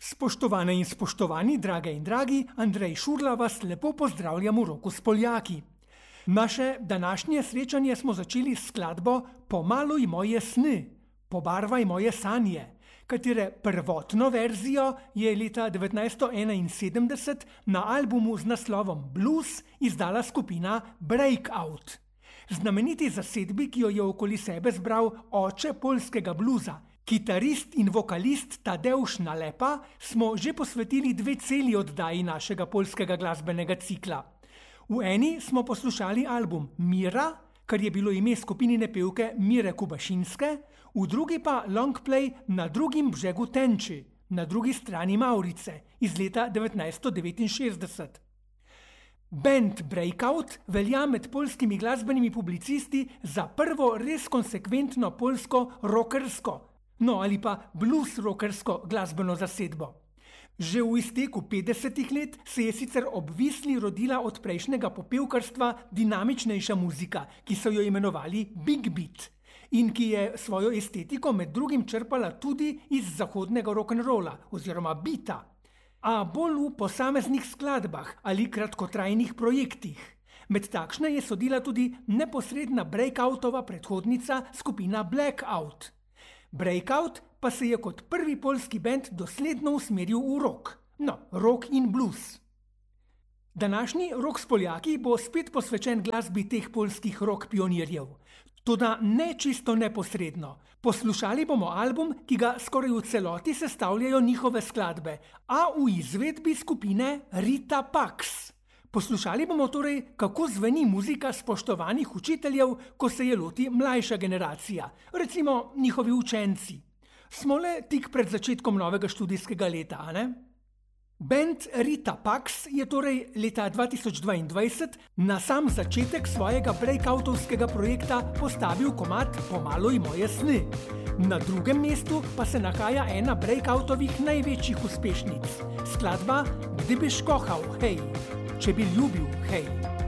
Spoštovane in spoštovani, drage in dragi, Andrej Šurla vas lepo pozdravljam v Roku s Poljaki. Naše današnje srečanje smo začeli s skladbo Pomaluj moje sny, pobarvaj moje sanje, katere prvotno verzijo je leta 1971 na albumu z naslovom Blues izdala skupina Breakout. Znameniti zasedbi, ki jo je okoli sebe zbral oče poljskega bluza, kitarist in vokalist Tadeusz Nalepa, smo že posvetili 2 celi oddaji našega poljskega glasbenega cikla. V eni smo poslušali album Mira, kar je bilo ime skupinine pevke Mire Kubašinske, v drugi pa longplay Na drugim břegu Tenči, na drugi strani Maurice, iz leta 1969. Band Breakout velja med poljskimi glasbenimi publicisti za prvo res konsekventno poljsko rockersko, ali pa blues rockersko glasbeno zasedbo. Že v izteku 50 let se je sicer ob Visli rodila od prejšnjega popevkarstva dinamičnejša muzika, ki so jo imenovali Big Beat in ki je svojo estetiko med drugim črpala tudi iz zahodnega rock'n'rolla oziroma beata, a bolj v posameznih skladbah ali kratkotrajnih projektih. Med takšne je sodila tudi neposredna Breakoutova predhodnica skupina Blackout. Breakout pa se je kot prvi poljski bend dosledno usmeril v rock in blues. Današnji Rok s Poljaki bo spet posvečen glasbi teh poljskih rock pionirjev. Toda ne čisto neposredno. Poslušali bomo album, ki ga skoraj v celoti sestavljajo njihove skladbe, a v izvedbi skupine Rita Pax. Poslušali bomo torej, kako zveni muzika spoštovanih učiteljev, ko se je loti mlajša generacija, recimo njihovi učenci. Smo le tik pred začetkom novega študijskega leta, a ne? Band Rita Pax je torej leta 2022 na sam začetek svojega breakoutovskega projekta postavil komad Pomaluj moje sny. Na drugem mestu pa se nahaja ena breakoutovih največjih uspešnic, skladba Gdy byś kochał, hej, če bi ljubil, hej.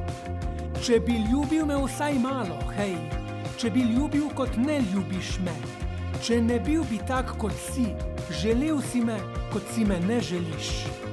Če bi ljubil me vsaj malo, hej, če bi ljubil kot ne ljubiš me, če ne bil bi tak kot si, želel si me, kot si me ne želiš.